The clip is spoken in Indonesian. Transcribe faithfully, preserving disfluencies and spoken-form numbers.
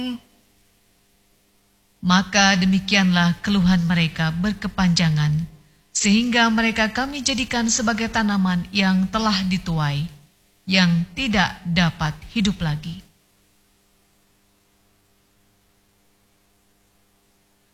Maka demikianlah keluhan mereka berkepanjangan, sehingga mereka kami jadikan sebagai tanaman yang telah dituai, yang tidak dapat hidup lagi.